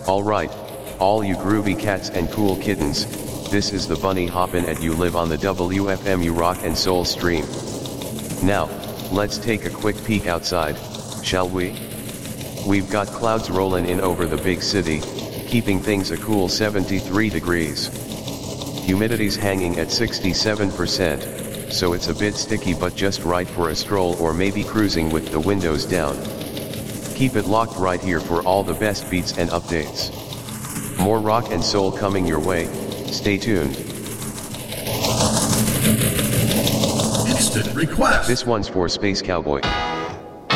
Alright, all you groovy cats and cool kittens, this is the Bunny Hoppin' at You Live on the WFMU Rock and Soul stream. Now, let's take a quick peek outside, shall we? We've got clouds rolling in over the big city, keeping things a cool 73 degrees. Humidity's hanging at 67%, so it's a bit sticky but just right for a stroll or maybe cruising with the windows down. Keep it locked right here for all the best beats and updates. More rock and soul coming your way, stay tuned. Instant request. This one's for Space Cowboy.